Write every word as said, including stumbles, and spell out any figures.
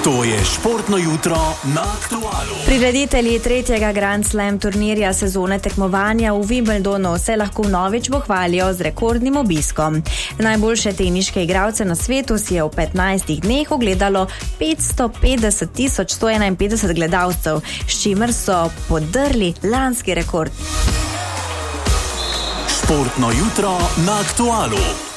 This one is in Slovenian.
To je športno jutro na Aktualu. Prireditelji tretjega Grand Slam turnirja sezone tekmovanja v Wimbledonu se lahko vnovič pohvalijo z rekordnim obiskom. Najboljše teniške igralce na svetu si je v petnajstih dneh ogledalo petsto petdeset tisoč sto enainpetdeset gledalcev, s čimer so podrli lanski rekord. Športno jutro na Aktualu.